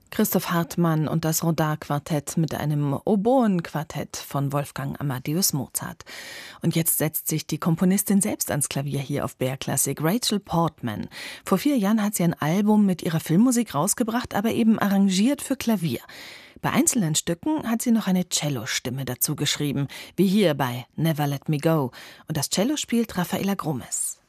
Christoph Hartmann und das Rodin-Quartett mit einem Oboen-Quartett von Wolfgang Amadeus Mozart. Und jetzt setzt sich die Komponistin selbst ans Klavier hier auf BR Classic, Rachel Portman. Vor 4 Jahren hat sie ein Album mit ihrer Filmmusik rausgebracht, aber eben arrangiert für Klavier. Bei einzelnen Stücken hat sie noch eine Cellostimme dazu geschrieben, wie hier bei Never Let Me Go. Und das Cello spielt Rafaela Grumes.